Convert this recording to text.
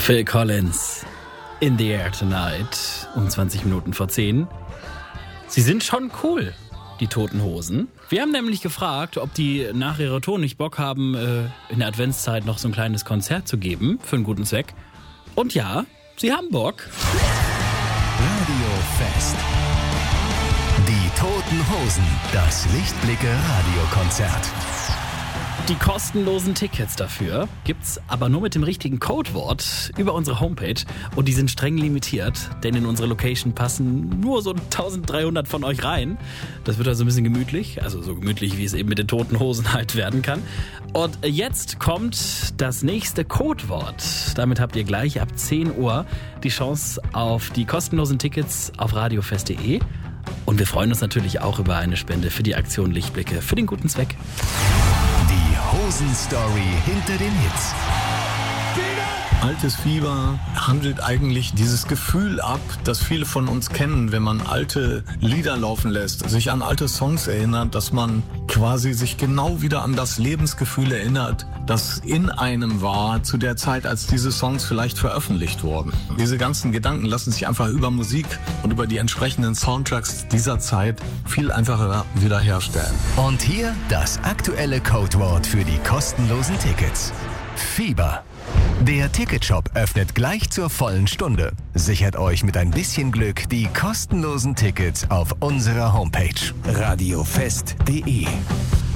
Phil Collins, In the Air Tonight, um 20 Minuten vor 10. Sie sind schon cool, die Toten Hosen. Wir haben nämlich gefragt, ob die nach ihrer Tour nicht Bock haben, in der Adventszeit noch so ein kleines Konzert zu geben, für einen guten Zweck. Und ja, sie haben Bock. Radio Fest. Die Toten Hosen, das Lichtblicke Radiokonzert. Die kostenlosen Tickets dafür gibt's aber nur mit dem richtigen Codewort über unsere Homepage und die sind streng limitiert, denn in unsere Location passen nur so 1300 von euch rein. Das wird also ein bisschen gemütlich, also so gemütlich, wie es eben mit den Toten Hosen halt werden kann. Und jetzt kommt das nächste Codewort. Damit habt ihr gleich ab 10 Uhr die Chance auf die kostenlosen Tickets auf radiofest.de. Und wir freuen uns natürlich auch über eine Spende für die Aktion Lichtblicke für den guten Zweck. Hosen-Story hinter den Hits. Altes Fieber handelt eigentlich dieses Gefühl ab, das viele von uns kennen, wenn man alte Lieder laufen lässt, sich an alte Songs erinnert, dass man quasi sich genau wieder an das Lebensgefühl erinnert, das in einem war zu der Zeit, als diese Songs vielleicht veröffentlicht wurden. Diese ganzen Gedanken lassen sich einfach über Musik und über die entsprechenden Soundtracks dieser Zeit viel einfacher wiederherstellen. Und hier das aktuelle Codewort für die kostenlosen Tickets. Fieber. Der Ticketshop öffnet gleich zur vollen Stunde. Sichert euch mit ein bisschen Glück die kostenlosen Tickets auf unserer Homepage radiofest.de.